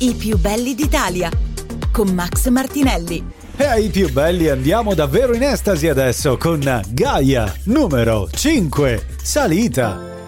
I più belli d'Italia con Max Martinelli. E ai più belli andiamo davvero in estasi adesso con Gaia numero 5, Salita.